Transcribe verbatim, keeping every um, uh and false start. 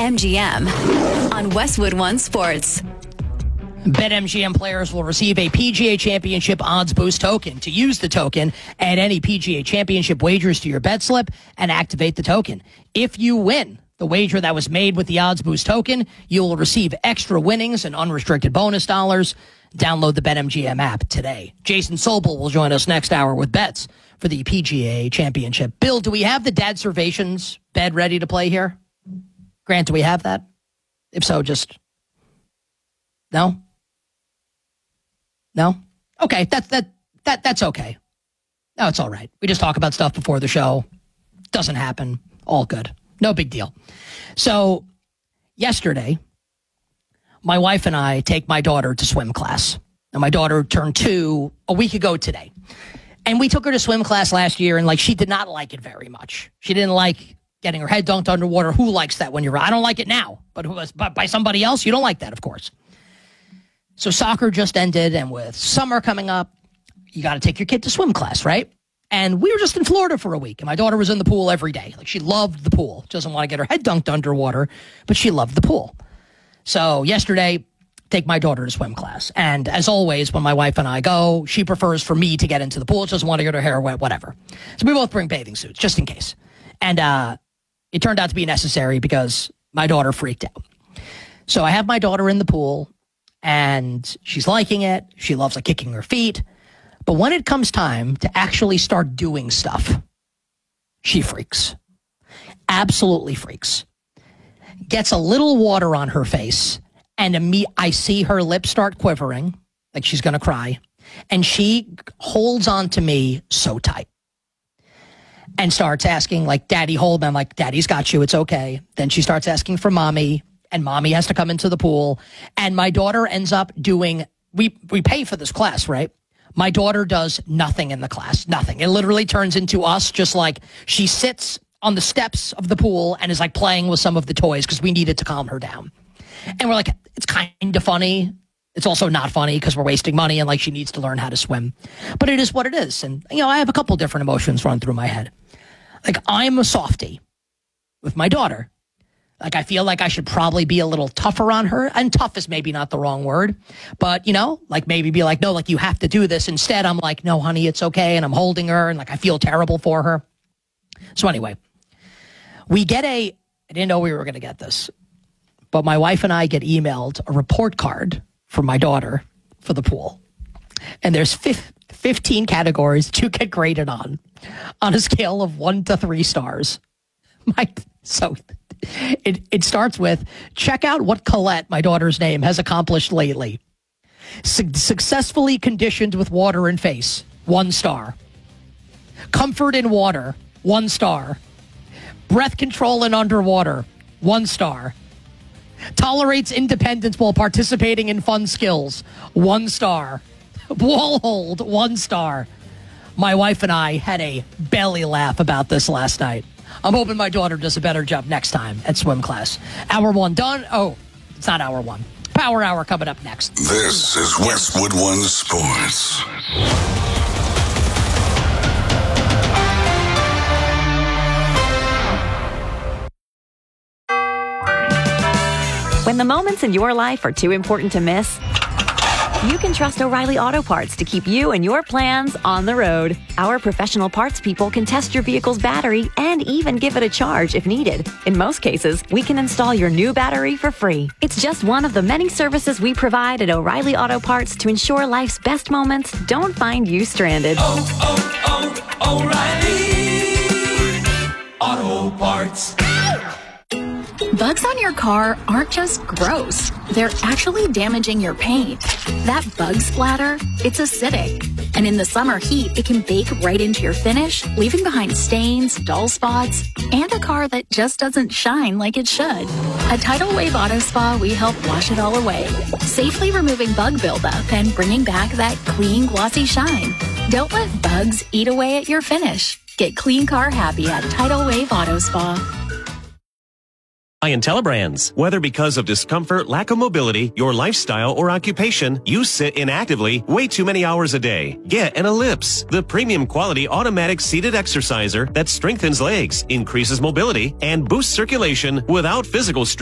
BetMGM on Westwood One Sports. BetMGM players will receive a P G A Championship odds boost token. To use the token, add any P G A Championship wagers to your bet slip and activate the token. If you win the wager that was made with the odds boost token, you will receive extra winnings and unrestricted bonus dollars. Download the BetMGM app today. Jason Sobel will join us next hour with bets for the P G A Championship. Bill, do we have the Dad Servations bed ready to play here? Grant, do we have that? If so, just... No? No? Okay, that, that, that, that's okay. No, it's all right. We just talk about stuff before the show. Doesn't happen. All good. No big deal. So, yesterday, my wife and I take my daughter to swim class. And my daughter turned two a week ago today. And we took her to swim class last year, and like she did not like it very much. She didn't like getting her head dunked underwater. Who likes that when you're... I don't like it now, but, who, but by somebody else, you don't like that, of course. So soccer just ended, and with summer coming up, you got to take your kid to swim class, right? And we were just in Florida for a week, and my daughter was in the pool every day. Like, she loved the pool. She doesn't want to get her head dunked underwater, but she loved the pool. So yesterday, take my daughter to swim class. And as always, when my wife and I go, she prefers for me to get into the pool. She doesn't want to get her hair wet, whatever. So we both bring bathing suits, just in case. And uh, it turned out to be necessary because my daughter freaked out. So I have my daughter in the pool, and she's liking it. She loves like kicking her feet. But when it comes time to actually start doing stuff, she freaks. Absolutely freaks. Gets a little water on her face, and me, I see her lips start quivering, like she's going to cry. And she holds on to me so tight and starts asking, like, Daddy, hold me. I'm like, Daddy's got you. It's okay. Then she starts asking for Mommy. And Mommy has to come into the pool. And my daughter ends up doing, we, we pay for this class, right? My daughter does nothing in the class, nothing. It literally turns into us just like she sits on the steps of the pool and is like playing with some of the toys because we needed to calm her down. And we're like, it's kind of funny. It's also not funny because we're wasting money and like she needs to learn how to swim. But it is what it is. And, you know, I have a couple different emotions run through my head. Like, I'm a softie with my daughter. Like, I feel like I should probably be a little tougher on her. And tough is maybe not the wrong word. But, you know, like maybe be like, no, like you have to do this. Instead, I'm like, no, honey, it's okay. And I'm holding her. And like, I feel terrible for her. So anyway, we get a, I didn't know we were going to get this. But my wife and I get emailed a report card from my daughter for the pool. And there's fifteen categories that you get graded on, on a scale of one to three stars. My, so... It it starts with, check out what Colette, my daughter's name, has accomplished lately. Su- successfully conditioned with water and face, one star. Comfort in water, one star. Breath control in underwater, one star. Tolerates independence while participating in fun skills, one star. Wall hold, one star. My wife and I had a belly laugh about this last night. I'm hoping my daughter does a better job next time at swim class. Hour one done. Oh, it's not hour one. Power hour coming up next. This is Westwood One Sports. When the moments in your life are too important to miss, you can trust O'Reilly Auto Parts to keep you and your plans on the road. Our professional parts people can test your vehicle's battery and even give it a charge if needed. In most cases, we can install your new battery for free. It's just one of the many services we provide at O'Reilly Auto Parts to ensure life's best moments don't find you stranded. Oh, oh, oh, O'Reilly Auto Parts. Bugs on your car aren't just gross. They're actually damaging your paint. That bug splatter, it's acidic. And in the summer heat, it can bake right into your finish, leaving behind stains, dull spots, and a car that just doesn't shine like it should. At Tidal Wave Auto Spa, we help wash it all away, safely removing bug buildup and bringing back that clean, glossy shine. Don't let bugs eat away at your finish. Get clean car happy at Tidal Wave Auto Spa. IntelliBrands. Whether because of discomfort, lack of mobility, your lifestyle, or occupation, you sit inactively way too many hours a day. Get an Ellipse, the premium quality automatic seated exerciser that strengthens legs, increases mobility, and boosts circulation without physical stress.